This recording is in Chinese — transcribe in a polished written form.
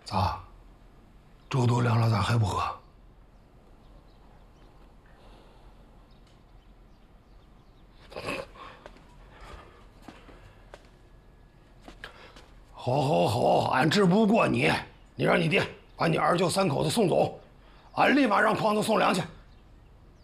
咋？粥都凉了，咋还不喝？好，好，好，俺治不过你，你让你爹把你二舅3口子送走，俺立马让筐子送粮去。